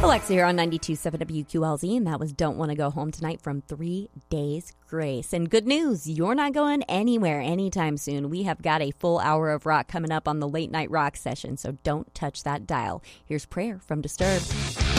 Alexa here on 92.7 WQLZ, and that was Don't Want to Go Home Tonight from 3 Days Grace. And good news, you're not going anywhere anytime soon. We have got a full hour of rock coming up on the Late Night Rock session, so don't touch that dial. Here's Prayer from Disturbed.